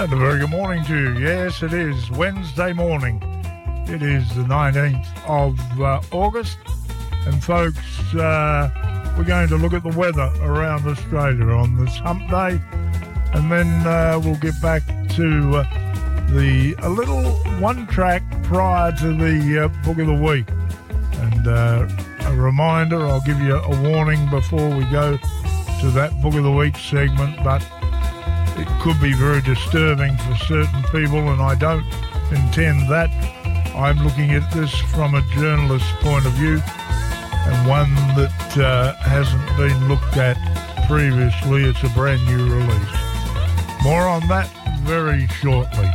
And a very good morning to you. Yes, it is Wednesday morning. It is the 19th of August. And folks, we're going to look at the weather around Australia on this hump day. And then we'll get back to a little one track prior to the Book of the Week. And a reminder, I'll give you a warning before we go to that Book of the Week segment, but it could be very disturbing for certain people, and I don't intend that. I'm looking at this from a journalist's point of view, and one that hasn't been looked at previously. It's a brand new release. More on that very shortly.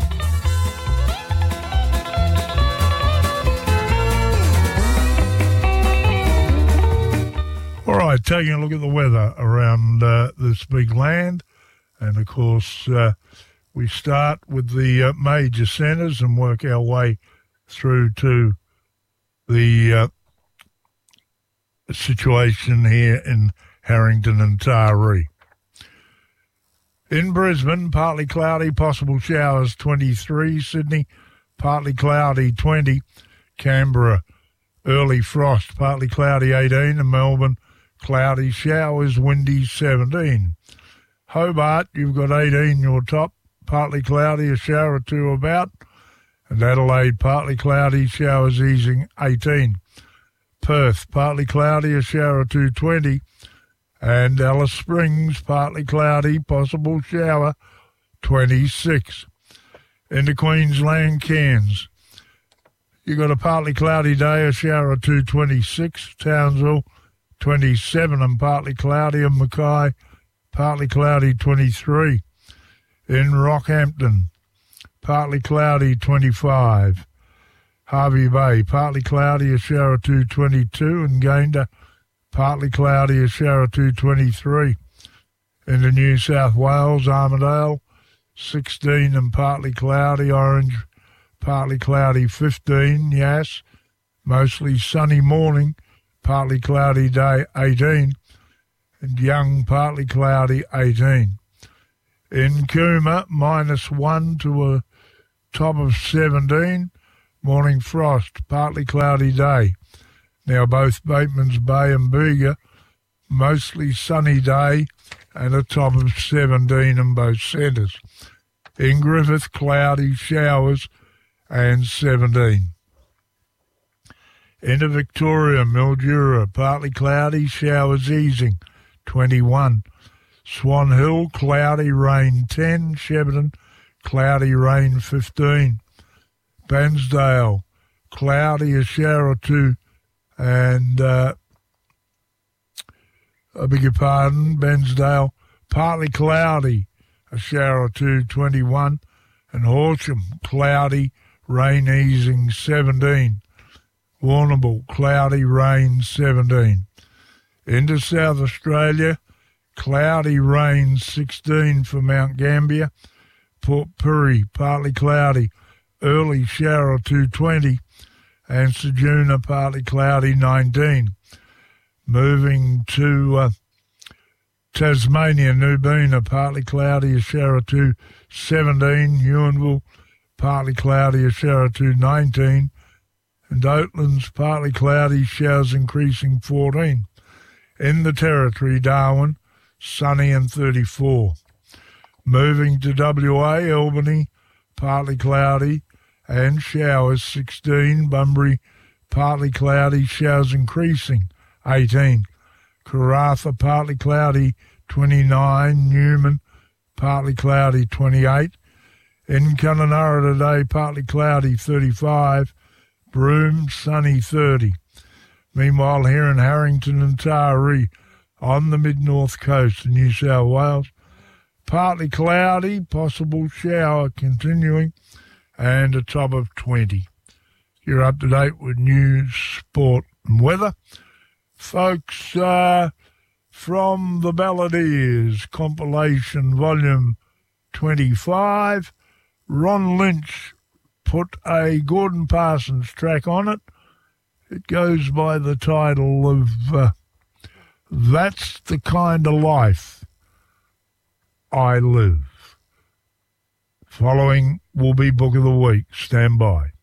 All right, taking a look at the weather around this big land. And, of course, we start with the major centres and work our way through to the situation here in Harrington and Taree. In Brisbane, partly cloudy, possible showers 23. Sydney, partly cloudy 20. Canberra, early frost, partly cloudy 18. And Melbourne, cloudy showers, windy 17. Hobart, you've got 18 your top, partly cloudy, a shower or two about. And Adelaide, partly cloudy, showers easing 18. Perth, partly cloudy, a shower or two 20. And Alice Springs, partly cloudy, possible shower 26. Into Queensland, Cairns, you've got a partly cloudy day, a shower or two 26. Townsville, 27 and partly cloudy, and Mackay, partly cloudy 23. In Rockhampton, partly cloudy 25. Hervey Bay, partly cloudy, a shower or two 22. And Gayndah, partly cloudy, a shower or two 23. Into New South Wales, Armidale, 16 and partly cloudy. Orange, partly cloudy 15. Yass, mostly sunny morning, partly cloudy day 18. And Young, partly cloudy, 18. In Cooma, -1 to a top of 17. Morning frost, partly cloudy day. Now both Bateman's Bay and Bega, mostly sunny day and a top of 17 in both centres. In Griffith, cloudy showers and 17. Into Victoria, Mildura, partly cloudy, showers easing, 21. Swan Hill, cloudy, rain 10. Shepparton, cloudy, rain 15. Bairnsdale, cloudy, a shower or two. And, I beg your pardon, Bairnsdale, partly cloudy, a shower or two, 21. And Horsham, cloudy, rain easing, 17. Warrnambool, cloudy, rain 17. Into South Australia, cloudy, rain 16 for Mount Gambier. Port Pirie, partly cloudy, early shower or two 20. And Ceduna, partly cloudy 19. Moving to Tasmania, Nubina, partly cloudy, a shower or two 17. Ewanville, partly cloudy, a shower or two 19. And Oatlands, partly cloudy, showers increasing 14. In the Territory, Darwin, sunny and 34. Moving to WA, Albany, partly cloudy and showers 16. Bunbury, partly cloudy, showers increasing 18. Karratha, partly cloudy 29. Newman, partly cloudy 28. In Kununurra today, partly cloudy 35. Broome, sunny 30. Meanwhile, here in Harrington and Taree, on the mid-north coast of New South Wales, partly cloudy, possible shower continuing, and a top of 20. You're up to date with news, sport and weather. Folks, from the Balladeers compilation volume 25, Ron Lynch put a Gordon Parsons track on it. It goes by the title of That's the Kind of Life I Live. Following will be Book of the Week. Stand by.